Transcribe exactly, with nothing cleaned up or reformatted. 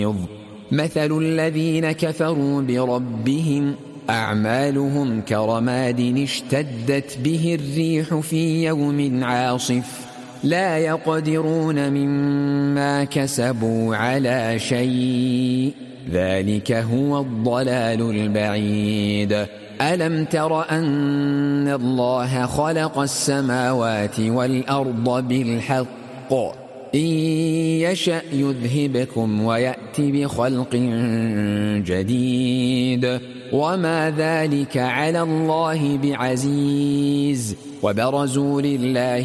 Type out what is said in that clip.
مثل الذين كفروا بربهم أعمالهم كرماد اشتدت به الريح في يوم عاصف لا يقدرون مما كسبوا على شيء ذلك هو الضلال البعيد. ألم تر أن الله خلق السماوات والأرض بالحق إن يشأ يذهبكم ويأت بخلق جديد وما ذلك على الله بعزيز. وبرزوا لله